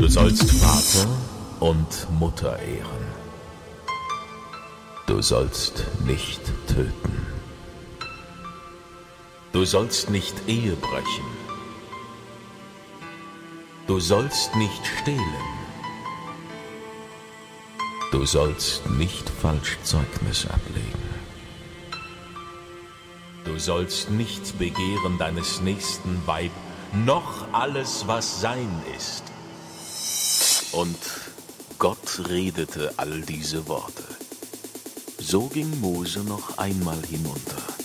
Du sollst Vater und Mutter ehren. Du sollst nicht töten. Du sollst nicht Ehe brechen. Du sollst nicht stehlen. Du sollst nicht falsch Zeugnis ablegen. Du sollst nicht begehren deines nächsten Weib, noch alles, was sein ist. Und Gott redete all diese Worte. So ging Mose noch einmal hinunter